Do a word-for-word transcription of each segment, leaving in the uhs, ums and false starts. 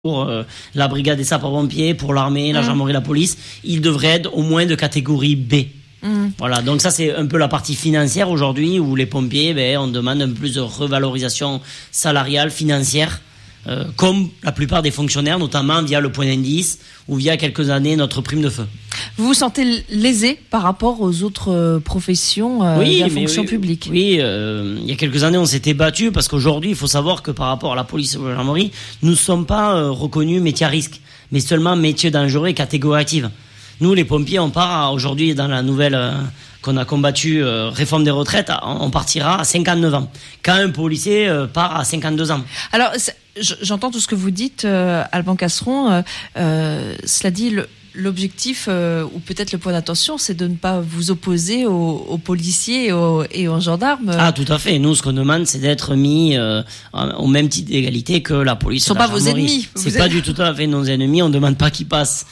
pour euh, la brigade des sapeurs-pompiers, pour l'armée, la mmh. gendarmerie, la police, ils devraient être au moins de catégorie B. Mmh. Voilà, donc ça c'est un peu la partie financière aujourd'hui où les pompiers, ben, on demande un peu plus de revalorisation salariale, financière, euh, comme la plupart des fonctionnaires, notamment via le point d'indice ou via quelques années notre prime de feu. Vous vous sentez lésé par rapport aux autres professions euh, oui, de la mais fonction oui, publique? Oui, euh, il y a quelques années, on s'était battu parce qu'aujourd'hui, il faut savoir que par rapport à la police et à la gendarmerie, nous ne sommes pas euh, reconnus métiers à risque, mais seulement métiers dangereux et catégorie active. Nous, les pompiers, on part à, aujourd'hui dans la nouvelle euh, qu'on a combattue euh, réforme des retraites, on partira à cinquante-neuf ans. Quand un policier euh, part à cinquante-deux ans. Alors, j'entends tout ce que vous dites, euh, Alban Casseron. Euh, euh, cela dit, le L'objectif, euh, ou peut-être le point d'attention, c'est de ne pas vous opposer aux, aux policiers et aux, et aux gendarmes. Ah, tout à fait. Nous, ce qu'on demande, c'est d'être mis euh, au même titre d'égalité que la police. Ce ne sont pas vos ennemis. C'est vous pas êtes... du tout à fait nos ennemis. On ne demande pas qu'ils passent,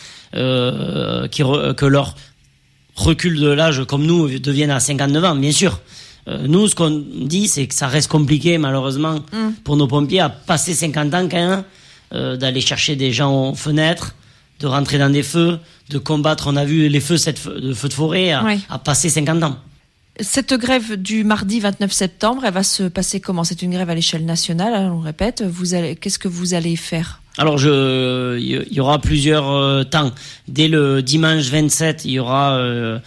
euh, qu'ils re, que leur recul de l'âge, comme nous, devienne à cinquante-neuf ans, bien sûr. Euh, nous, ce qu'on dit, c'est que ça reste compliqué, malheureusement, mm. pour nos pompiers à passer cinquante ans quand même, euh, d'aller chercher des gens aux fenêtres, de rentrer dans des feux, de combattre, on a vu les feux, cette feu, de feux de forêt, à, oui. à passer cinquante ans. Cette grève du mardi vingt-neuf septembre, elle va se passer comment? C'est une grève à l'échelle nationale, hein, on répète. Vous allez, qu'est-ce que vous allez faire? Alors, je, il y aura plusieurs euh, temps. Dès le dimanche vingt-sept, il y aura euh,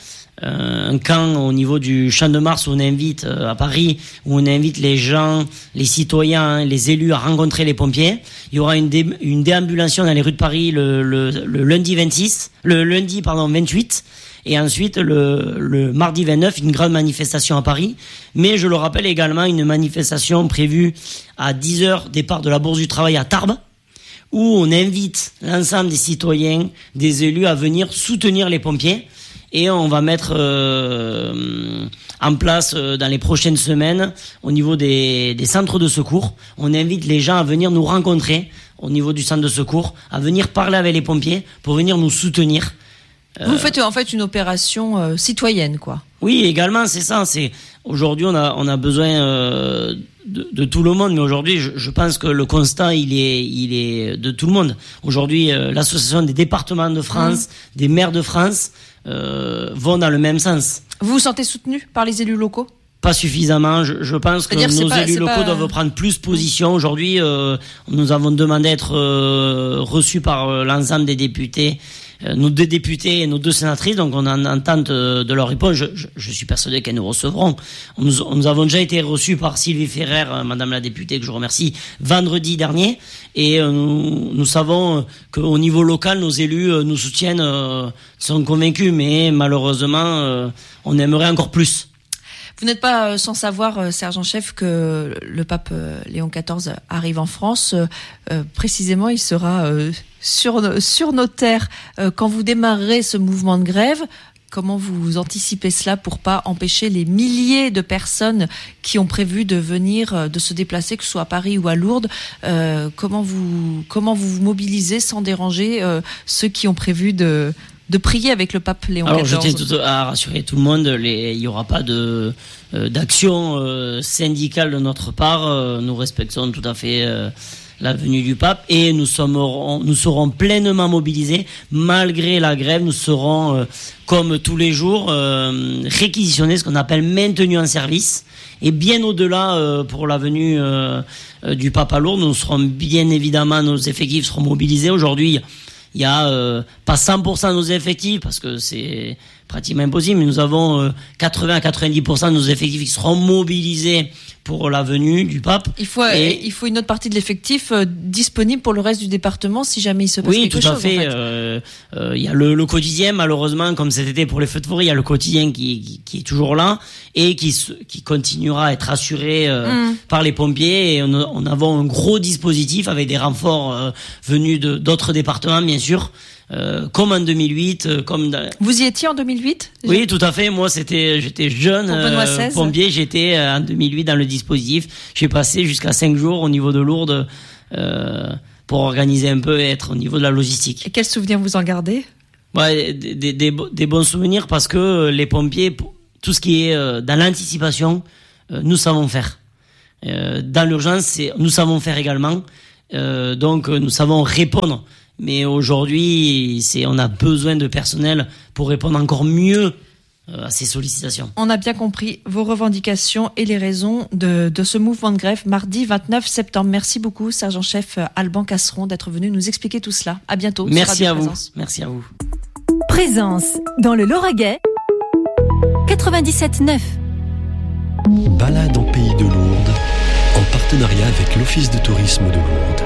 un camp au niveau du Champ de Mars où on invite, euh, à Paris, où on invite les gens, les citoyens, les élus à rencontrer les pompiers. Il y aura une, dé, une déambulation dans les rues de Paris le, le, le lundi vingt-six, le lundi, pardon, vingt-huit. Et ensuite, le, le mardi vingt-neuf, une grande manifestation à Paris. Mais je le rappelle également, une manifestation prévue à dix heures, départ de la Bourse du Travail à Tarbes, où on invite l'ensemble des citoyens, des élus à venir soutenir les pompiers. Et on va mettre euh, en place euh, dans les prochaines semaines, au niveau des, des centres de secours, on invite les gens à venir nous rencontrer au niveau du centre de secours, à venir parler avec les pompiers pour venir nous soutenir. Vous faites en fait une opération euh, citoyenne, quoi. Oui, également, c'est ça. C'est aujourd'hui, on a on a besoin euh, de, de tout le monde, mais aujourd'hui, je, je pense que le constat, il est il est de tout le monde. Aujourd'hui, euh, l'association des départements de France, mmh. des maires de France, euh, vont dans le même sens. Vous vous sentez soutenu par les élus locaux? Pas suffisamment. Je, je pense que nos pas, élus locaux pas... doivent prendre plus position. Aujourd'hui, euh, nous avons demandé d'être euh, reçus par euh, l'ensemble des députés, euh, nos deux députés et nos deux sénatrices. Donc, on est en attente de, de leur réponse. Je, je, je suis persuadé qu'elles nous recevront. Nous, nous avons déjà été reçus par Sylvie Ferrer, euh, Madame la députée, que je remercie, vendredi dernier. Et euh, nous, nous savons euh, qu'au niveau local, nos élus euh, nous soutiennent, euh, sont convaincus. Mais malheureusement, euh, on aimerait encore plus. Vous n'êtes pas sans savoir, sergent-chef, que le pape Léon quatorze arrive en France. Euh, précisément, il sera euh, sur, sur nos terres. Euh, quand vous démarrerez ce mouvement de grève, comment vous anticipez cela pour pas empêcher les milliers de personnes qui ont prévu de venir, de se déplacer, que ce soit à Paris ou à Lourdes? euh, Comment vous comment vous vous mobilisez sans déranger euh, ceux qui ont prévu de... de prier avec le pape Léon quatorze. Alors, je tiens tout à rassurer tout le monde, les, il n'y aura pas de, euh, d'action euh, syndicale de notre part. Euh, nous respectons tout à fait euh, la venue du pape et nous, sommes, nous serons pleinement mobilisés. Malgré la grève, nous serons, euh, comme tous les jours, euh, réquisitionnés, ce qu'on appelle maintenus en service. Et bien au-delà, euh, pour la venue euh, euh, du pape à Lourdes, nous serons bien évidemment, nos effectifs seront mobilisés. Aujourd'hui, il y a euh, pas cent pour cent de nos effectifs parce que c'est pratiquement impossible, mais nous avons euh, quatre-vingts à quatre-vingt-dix pour cent de nos effectifs qui seront mobilisés pour la venue du pape. Il faut, et il faut une autre partie de l'effectif euh, disponible pour le reste du département si jamais il se passe oui, quelque chose. Oui, tout à fait. Il en fait. euh, euh, y a le, le quotidien, malheureusement, comme cet été pour les feux de forêt, il y a le quotidien qui, qui, qui est toujours là et qui, qui continuera à être assuré euh, mmh. par les pompiers. Et on, on avons un gros dispositif avec des renforts euh, venus de, d'autres départements, bien sûr. Euh, comme en deux mille huit, euh, comme dans... Vous y étiez en deux mille huit? Oui, tout à fait. Moi, c'était, j'étais jeune euh, pompier. J'étais euh, en deux mille huit dans le dispositif. J'ai passé jusqu'à cinq jours au niveau de Lourdes euh, pour organiser un peu et être au niveau de la logistique. Et quels souvenirs vous en gardez? Ouais, des, des, des, des bons souvenirs parce que les pompiers, tout ce qui est euh, dans l'anticipation, euh, nous savons faire. Euh, dans l'urgence, c'est, nous savons faire également. Euh, donc nous savons répondre. Mais aujourd'hui, c'est, on a besoin de personnel pour répondre encore mieux à ces sollicitations. On a bien compris vos revendications et les raisons de, de ce mouvement de grève mardi vingt-neuf septembre. Merci beaucoup, sergent-chef Alban Casseron, d'être venu nous expliquer tout cela. À bientôt. Merci à vous. Merci à vous. Présence dans le Lauragais quatre-vingt-dix-sept neuf. Balade en pays de Lourdes, en partenariat avec l'Office de tourisme de Lourdes.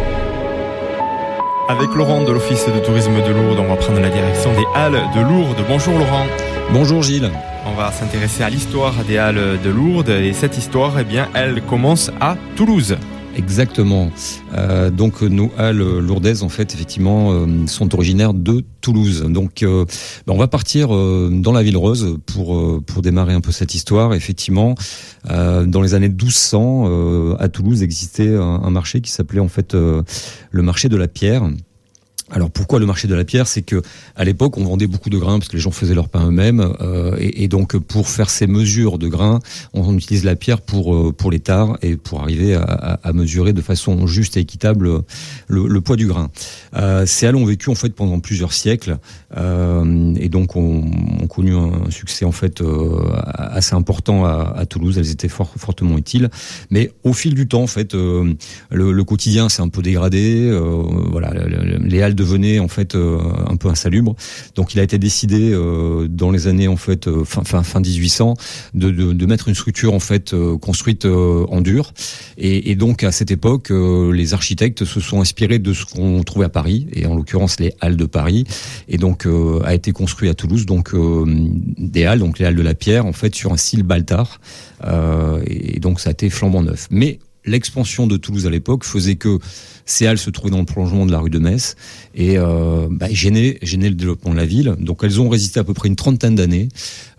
Avec Laurent de l'Office de tourisme de Lourdes, on va prendre la direction des Halles de Lourdes. Bonjour Laurent. Bonjour Gilles. On va s'intéresser à l'histoire des Halles de Lourdes et cette histoire, eh bien, elle commence à Toulouse. Exactement. Euh, donc nos halles lourdaises, en fait, effectivement, euh, sont originaires de Toulouse. Donc, euh, ben, on va partir euh, dans la Ville Rose pour euh, pour démarrer un peu cette histoire. Effectivement, euh, dans les années douze cents, euh, à Toulouse existait un, un marché qui s'appelait en fait euh, le marché de la pierre. Alors pourquoi le marché de la pierre ? C'est que à l'époque on vendait beaucoup de grains parce que les gens faisaient leur pain eux-mêmes euh, et, et donc pour faire ces mesures de grains, on utilise la pierre pour euh, pour les tares et pour arriver à, à, à mesurer de façon juste et équitable le, le poids du grain. Euh, ces halles ont vécu en fait pendant plusieurs siècles euh, et donc ont on connu un succès en fait euh, assez important à, à Toulouse. Elles étaient fort, fortement utiles, mais au fil du temps en fait euh, le, le quotidien s'est un peu dégradé. Euh, voilà, les halles devenait en fait euh, un peu insalubre. Donc il a été décidé euh, dans les années en fait euh, fin fin fin dix-huit cents de de, de mettre une structure en fait euh, construite euh, en dur. Et, et donc à cette époque, euh, les architectes se sont inspirés de ce qu'on trouvait à Paris et en l'occurrence les halles de Paris. Et donc euh, a été construit à Toulouse donc euh, des halles, donc les halles de la pierre en fait sur un style Baltard. Euh, et donc ça a été flambant neuf. Mais l'expansion de Toulouse à l'époque faisait que ces halles se trouvaient dans le prolongement de la rue de Metz et euh, bah, gênaient, gênaient le développement de la ville. Donc elles ont résisté à peu près une trentaine d'années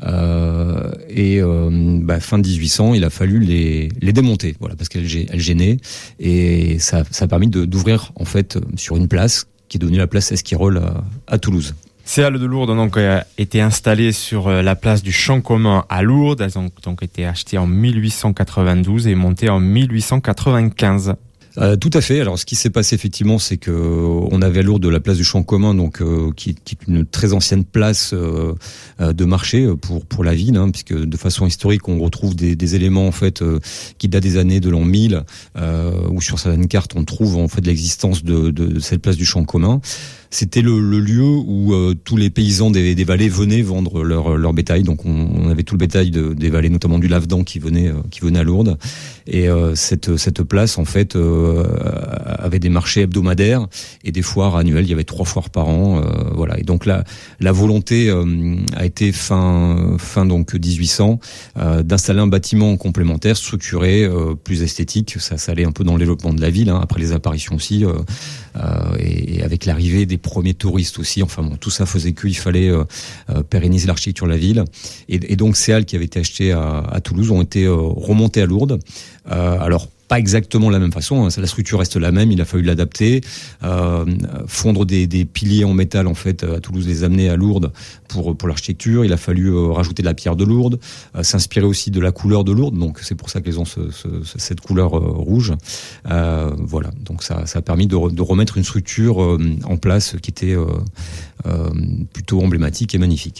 euh, et euh, bah, fin dix-huit cents, il a fallu les, les démonter, voilà, parce qu'elles elles gênaient et ça, ça a permis de, d'ouvrir en fait sur une place qui est devenue la place Esquirol à, à Toulouse. Ces halles de Lourdes ont donc euh, été installées sur euh, la place du Champ commun à Lourdes. Elles ont donc été achetées en mille huit cent quatre-vingt-douze et montées en mille huit cent quatre-vingt-quinze. Euh, tout à fait. Alors, ce qui s'est passé effectivement, c'est que on avait à Lourdes la place du Champ commun, donc euh, qui, qui est une très ancienne place euh, de marché pour pour la ville, hein, puisque de façon historique, on retrouve des, des éléments en fait euh, qui datent des années de l'an mille, euh, où sur certaines cartes, on trouve en fait l'existence de, de, de cette place du Champ commun. C'était le, le lieu où euh, tous les paysans des, des vallées venaient vendre leur, leur bétail. Donc on, on avait tout le bétail de, des vallées, notamment du Lavedan, qui venait, euh, qui venait à Lourdes. Et euh, cette, cette place, en fait, euh, avait des marchés hebdomadaires et des foires annuelles. Il y avait trois foires par an. Euh, voilà. Et donc la, la volonté euh, a été fin, fin donc dix-huit cents euh, d'installer un bâtiment complémentaire, structuré, euh, plus esthétique. Ça, ça allait un peu dans le développement de la ville. Hein, après les apparitions aussi, euh, euh, et, et avec l'arrivée des premiers touristes aussi. Enfin bon, tout ça faisait qu'il fallait euh, euh, pérenniser l'architecture de la ville. Et, et donc ces halles qui avaient été achetées à, à Toulouse ont été euh, remontées à Lourdes. Euh, alors pas exactement de la même façon, hein. La structure reste la même, il a fallu l'adapter, euh, fondre des, des piliers en métal en fait à Toulouse, les amener à Lourdes pour pour l'architecture. Il a fallu euh, rajouter de la pierre de Lourdes, euh, s'inspirer aussi de la couleur de Lourdes, donc c'est pour ça que les ont ce, ce, cette couleur euh, rouge. Euh, voilà, donc ça, ça a permis de, re, de remettre une structure euh, en place qui était euh, euh, plutôt emblématique et magnifique.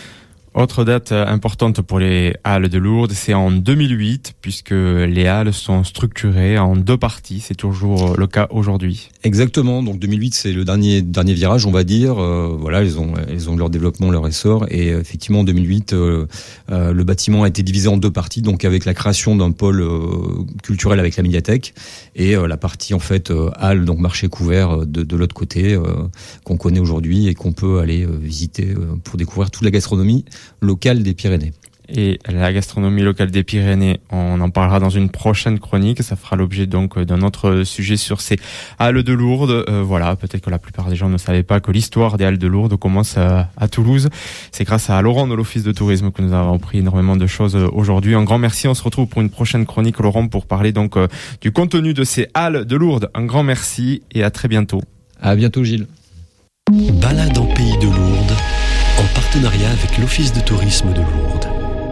Autre date importante pour les halles de Lourdes, c'est en deux mille huit, puisque les halles sont structurées en deux parties. C'est toujours le cas aujourd'hui. Exactement. Donc deux mille huit, c'est le dernier dernier virage, on va dire. Euh, voilà, ils ont ils ont leur développement, leur essor. Et effectivement, en deux mille huit, euh, euh, le bâtiment a été divisé en deux parties. Donc avec la création d'un pôle euh, culturel avec la médiathèque et euh, la partie en fait euh, halle, donc marché couvert de, de l'autre côté, euh, qu'on connaît aujourd'hui et qu'on peut aller euh, visiter euh, pour découvrir toute la gastronomie locale des Pyrénées. Et la gastronomie locale des Pyrénées, on en parlera dans une prochaine chronique. Ça fera l'objet donc d'un autre sujet sur ces halles de Lourdes. Euh, voilà, peut-être que la plupart des gens ne savaient pas que l'histoire des halles de Lourdes commence à, à Toulouse. C'est grâce à Laurent de l'Office de tourisme que nous avons appris énormément de choses aujourd'hui. Un grand merci. On se retrouve pour une prochaine chronique, Laurent, pour parler donc euh, du contenu de ces halles de Lourdes. Un grand merci et à très bientôt. À bientôt, Gilles. Balade en pays de Lourdes, en partenariat avec l'Office de tourisme de Lourdes.